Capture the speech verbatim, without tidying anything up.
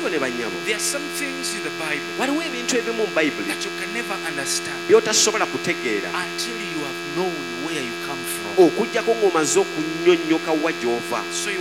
basso ne bannyabo. There are some things in the Bible Waliwo ebintu ebimu mu Bayibuli that you can never understand by'otasobola kutegeera until you have known where you come from. okuggyako ng'omaze okunnyonnyoka wa gy'ova. So